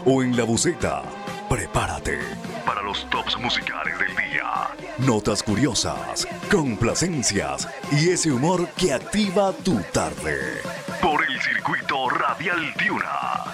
o en la buceta, prepárate para los tops musicales del día. Notas curiosas, complacencias y ese humor que activa tu tarde. Por el circuito radial Tiuna.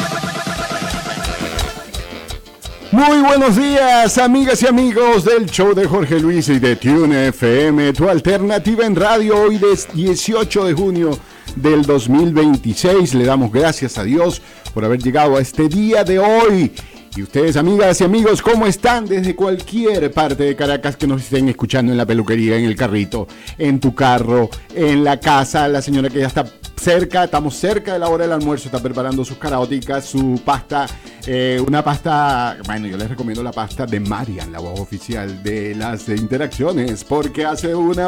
Muy buenos días, amigas y amigos del show de Jorge Luis y de Tune FM, tu alternativa en radio, hoy es 18 de junio del 2026. Le damos gracias a Dios por haber llegado a este día de hoy. Y ustedes, amigas y amigos, ¿cómo están? Desde cualquier parte de Caracas que nos estén escuchando, en la peluquería, en el carrito, en tu carro, en la casa, la señora que ya está cerca, estamos cerca de la hora del almuerzo, está preparando sus caraoticas, su pasta, una pasta, bueno, yo les recomiendo la pasta de Marian, la voz oficial de las interacciones, porque hace una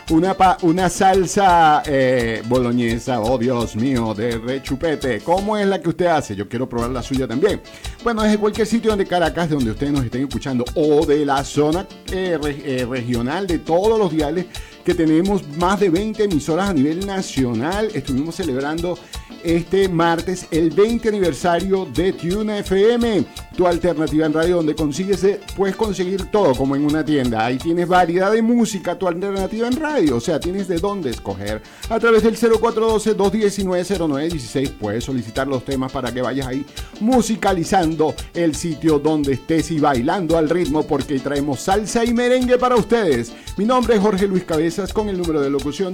salsa boloñesa, oh Dios mío, de rechupete. ¿Cómo es la que usted hace? Yo quiero probar la suya también. Bueno, desde cualquier sitio de Caracas, de donde ustedes nos estén escuchando, o de la zona regional, de todos los diales, que tenemos más de 20 emisoras a nivel nacional. Estuvimos celebrando este martes el 20 aniversario de Tune FM, tu alternativa en radio, donde puedes conseguir todo como en una tienda. Ahí tienes variedad de música, tu alternativa en radio, o sea, tienes de dónde escoger. A través del 0412-219-0916 puedes solicitar los temas para que vayas ahí musicalizando el sitio donde estés y bailando al ritmo, porque traemos salsa y merengue para ustedes. Mi nombre es Jorge Luis Cabezas, con el número de locución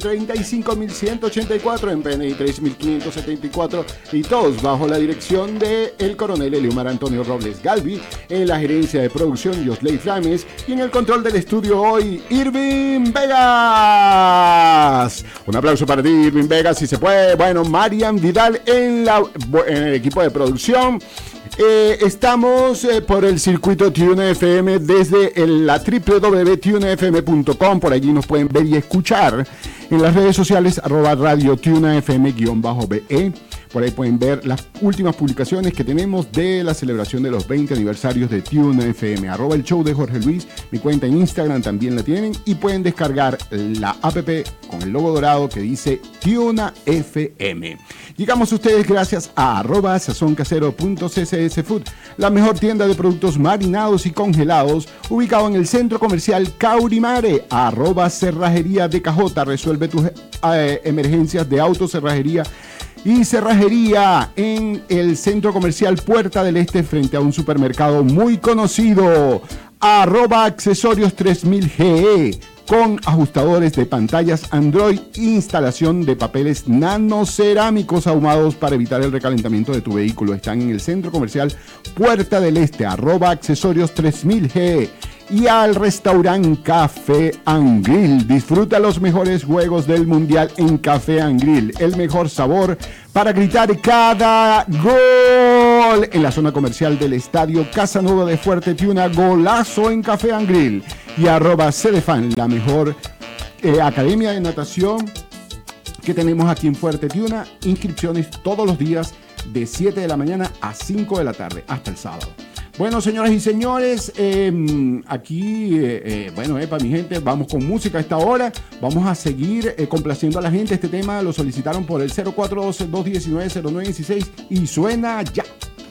35.184 en PNI 3.574, y todos bajo la dirección de el coronel Eliomar Antonio Robles Galvi, en la gerencia de producción Yosley Flames, y en el control del estudio hoy Irving Vegas. Un aplauso para ti, Irving Vegas, si se puede. Bueno, Marian Vidal en el equipo de producción. Estamos por el circuito Tune FM desde la www.tunefm.com. Por allí nos pueden ver y escuchar en las redes sociales @radio tunefm_be. Por ahí pueden ver las últimas publicaciones que tenemos de la celebración de los 20 aniversarios de Tune FM. @el show de Jorge Luis, mi cuenta en Instagram también la tienen, y pueden descargar la app con el logo dorado que dice Tuna FM. Llegamos a ustedes gracias a @sazoncasero.ccsfood, la mejor tienda de productos marinados y congelados, ubicado en el centro comercial Caurimare. @cerrajería de Cajota, resuelve tus emergencias de autocerrajería y cerrajería en el centro comercial Puerta del Este, frente a un supermercado muy conocido. @accesorios 3000GE, con ajustadores de pantallas Android, instalación de papeles nanocerámicos ahumados para evitar el recalentamiento de tu vehículo. Están en el centro comercial Puerta del Este. @accesorios 3000GE. Y al restaurante Café and Grill. Disfruta los mejores juegos del mundial en Café and Grill. El mejor sabor para gritar cada gol. En la zona comercial del estadio Casanueva de Fuerte Tiuna, golazo en Café and Grill. Y @cdfan, la mejor academia de natación que tenemos aquí en Fuerte Tiuna. Inscripciones todos los días de 7 de la mañana a 5 de la tarde hasta el sábado. Bueno, señoras y señores, aquí, para mi gente, vamos con música a esta hora. Vamos a seguir complaciendo a la gente. Este tema lo solicitaron por el 0412-219-0916 y suena ya.